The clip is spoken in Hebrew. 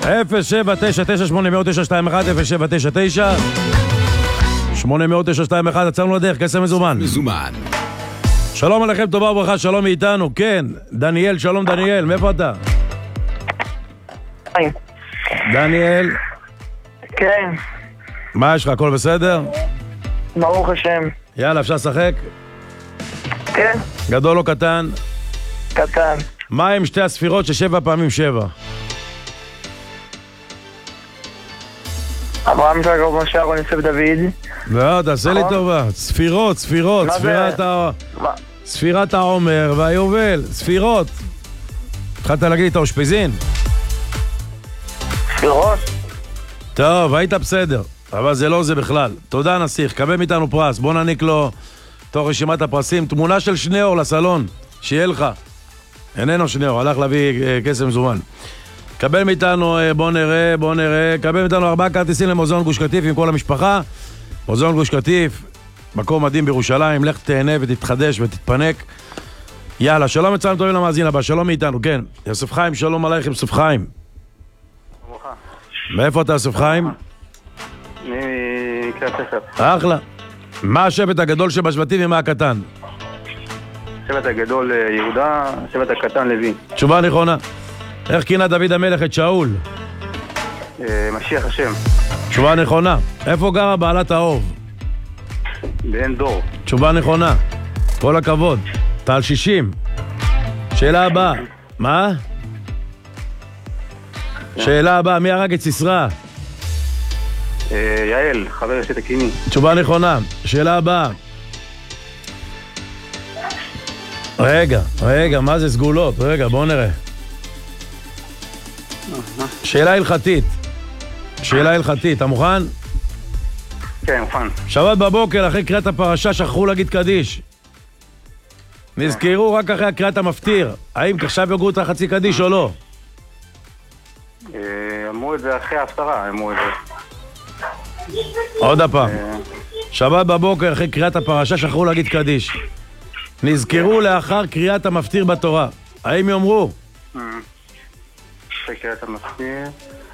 079980921 079980921 עצרנו לדרך, כסף מזומן. שלום עליכם, טובה וברכה, שלום מאיתנו, כן, דניאל, שלום דניאל, מאיפה אתה? דניאל? כן. מה יש לך, הכל בסדר? ברוך השם. יאללה, אפשר לשחק? כן. גדול או קטן? קטן. מה עם שתי הספירות ששבע פעמים שבע? אברהם, יעקב, משה, אהרון, יוסף, דוד. לא, תעשה לי טובה. ספירות. ספירת העומר והיובל. ספירות. התחלת להגיד את האושפיזין? ספירות? טוב, היית בסדר. אבל זה לא זה בכלל. תודה נסיך, קבל מאיתנו פרס. בוא נעניק לו תוך רשימת הפרסים תמונה של שניאור לסלון. שיהיה לך. איננו שניאור, הלך להביא כסף מזומן. קבל מאיתנו, בוא נראה, קבל מאיתנו 4 כרטיסים למוזיאון גוש קטיף עם כל המשפחה. מוזיאון גוש קטיף, מקום מדהים בירושלים, לך תהנה ותתחדש ותתפנק. יאללה, שלום מצוין טובים למאזין הבא, שלום מאיתנו, כן. יוסף חיים, שלום עלייך יוסף חיים. ברוכה. מאיפה אתה יוסף חיים? מקריית ספר. אחלה. מה השבט הגדול שבשבטים ומה הקטן? השבט הגדול יהודה, השבט הקטן לוי. תשובה נכונה. איך כינה דוד המלך את שאול? משיח השם. תשובה נכונה. איפה גרה בעלת האוב? בעין דור. תשובה נכונה. כל הכבוד. אתה על 60. שאלה הבאה. מה? שאלה הבאה, מי הרג את סיסרא? יעל, חבר ישת הקיני. תשובה נכונה. שאלה הבאה. רגע, מה זה סגולות? רגע, בואו נראה. שאלה הלכתית, אתה מוכן? כן, מוכן. שבת בבוקר, אחרי קריאת הפרשה, שכחו להגיד קדיש. נזכרו רק אחרי קריאת המפטיר. האם עכשיו יגרו את החצי קדיש או לא? אמרו את זה אחרי ההפטרה, אמרו את זה. עוד הפעם. שבת בבוקר, אחרי קריאת הפרשה, שכחו להגיד קדיש. נזכרו לאחר קריאת המפטיר בתורה. האם יאמרו? אחרי קריאת המפטיר.